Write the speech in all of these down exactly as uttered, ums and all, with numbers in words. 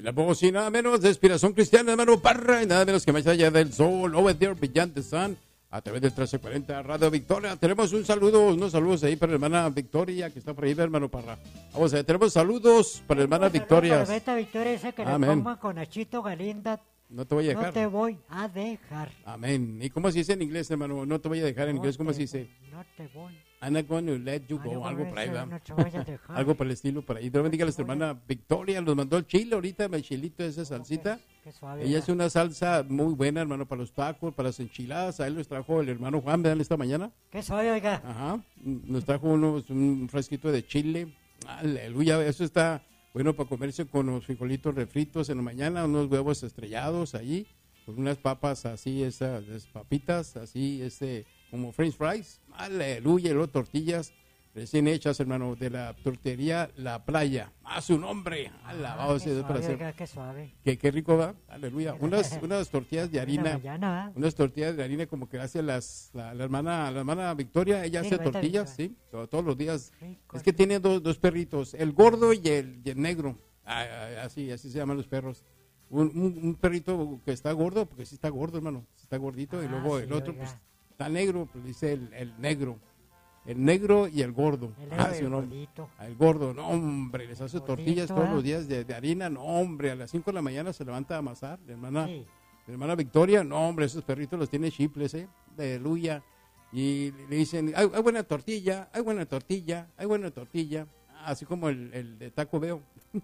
la voz y nada menos de Inspiración Cristiana, hermano Parra, y nada menos que más allá del sol, over there, beyond the sun, a través del trece cuarenta Radio Victoria. Tenemos un saludo, unos saludos ahí para la hermana Victoria, que está por ahí, hermano Parra. Vamos a ver, tenemos saludos para la hermana Victoria. Para Beta Victoria dice que Amén. le pongan con Nachito Galinda. No te voy a dejar. No te voy a dejar. Amén. ¿Y cómo se dice en inglés, hermano? No te voy a dejar en No inglés, ¿cómo te se dice? voy, No te voy. I'm not going to let you Ah, yo go, algo por ahí, ¿verdad? no te voy a dejar. Algo por el estilo, por ahí. Dios bendiga a nuestra hermana Victoria, nos mandó el chile ahorita, el chilito, esa salsita. Qué suave, Ella ¿verdad? hace una salsa muy buena, hermano, para los tacos, para las enchiladas. Ahí los trajo el hermano Juan, ¿verdad? Esta mañana. Qué suave, oiga. Ajá. Nos trajo unos, un fresquito de chile. Aleluya, eso está bueno para comerse con los frijolitos refritos en la mañana, unos huevos estrellados allí, con unas papas así, esas, esas papitas, así, este, como french fries. Aleluya, y luego tortillas recién hechas, hermano, de la tortería La Playa. A su nombre. Alabado sea Dios para hacer. Oiga, qué suave. Qué, qué rico va. Aleluya. Unas, unas tortillas de harina. Mañana, Unas tortillas de harina como que hace las, la, la hermana la hermana Victoria. Ella Sí, hace ahorita tortillas, Victoria. sí, to- todos los días. Rico, Es que sí. tiene dos, dos perritos, el gordo y el, y el negro. Ah, ah, así, así se llaman los perros. Un, un, un perrito que está gordo, porque sí está gordo, hermano. Está gordito. Y Ah, luego sí, el otro, oiga. pues, está negro, pues dice el, el negro. El negro y el gordo. El Ah, héroe sí, no. gordito. El gordo, no, hombre, les hace Gordito, tortillas todos ¿eh? los días de, de harina, no, hombre, a las cinco de la mañana se levanta a amasar, la hermana, Sí. la hermana Victoria, no, hombre, esos perritos los tiene chiples, eh, aleluya, y le dicen, hay, hay buena tortilla, hay buena tortilla, hay buena tortilla, así como el, el de Taco Bell,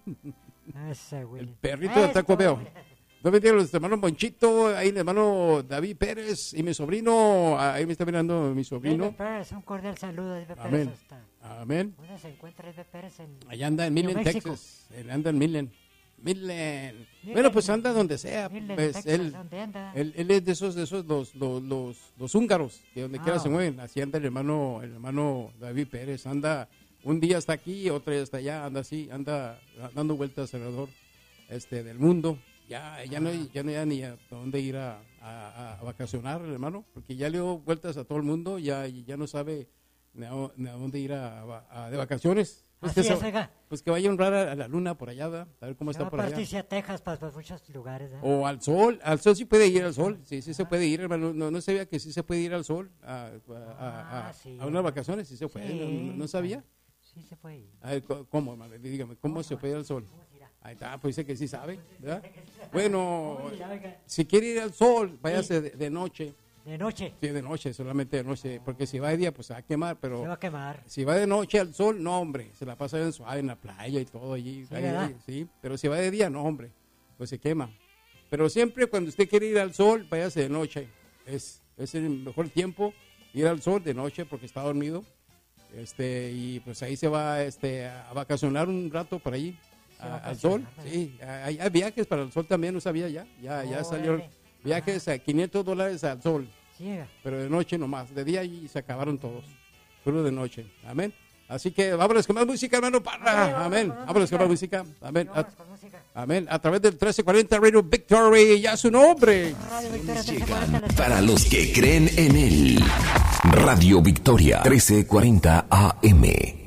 Ese, güey. el perrito de Taco Bell. No me digan los hermanos Monchito, ahí el hermano David Pérez y mi sobrino, ahí me está mirando mi sobrino. David Pérez, un cordial saludo. David Pérez Amén. hasta- Amén. ¿Dónde se encuentra David Pérez? En... Allá anda en Midland, New México. Texas. Él anda en Midland. Midland. Midland. Bueno, pues anda donde sea. Midland, Pues, Texas, él, ¿dónde anda? él, él es de esos, de esos los, los, los, los húngaros, que donde quiera Ah. se mueven. Así anda el hermano, el hermano David Pérez. Anda, un día está aquí, otro día está allá, anda así, anda dando vueltas alrededor este, del mundo. Ya, ya no, ya no hay ni a dónde ir a, a, a vacacionar, el hermano, porque ya le dio vueltas a todo el mundo, ya, ya no sabe ni a, ni a dónde ir a, a- a- de vacaciones. Pues Así que, es, se- oiga. pues que vaya a honrar a, a la luna por allá, ¿verdad? A ver cómo está No, por allá. aparte, sí, a Texas, para, para muchos lugares. ¿eh? O al sol, al sol sí puede ir al sol, sí, sí se puede ir, hermano. No, no sabía que sí se puede ir al sol a, a, a, a- Ah, sí. a unas vacaciones, sí se puede, Sí, no, no sabía. Sí, se puede ir. A ver, co- ¿cómo, hermano? Dígame, ¿cómo se puede ir al sol? Mira. Ahí está, pues dice que sí sabe, ¿verdad? Bueno, Mira, oiga. si quiere ir al sol, váyase de, de noche. De noche. Sí, de noche, solamente de noche, porque si va de día, pues se va a quemar, Se va pero a quemar. si va de noche al sol, no, hombre, se la pasa bien suave en la playa y todo allí. Sí, ahí, ¿verdad? ahí, sí, pero si va de día, no, hombre, pues se quema. Pero siempre cuando usted quiere ir al sol, váyase de noche. Es, es el mejor tiempo ir al sol de noche porque está dormido. Este, y pues ahí se va este, a vacacionar un rato por allí, Se va a- a al sol. vacacionar, Sí, hay, hay viajes para el sol también, no sabía ya. Ya, ya Órale. salieron viajes a quinientos dólares al sol. Sí, oiga. Pero de noche nomás, de día y se acabaron todos, pero de noche, amén. Así que vámonos con más música, hermano Parra, amén, vámonos con más música, amén, a, Vámonos con música. amén, a través del trece cuarenta Radio Victory, ya su nombre. Radio Victoria trece Llegan cuarenta, la- para los que creen en él. Radio Victoria trece cuarenta A M.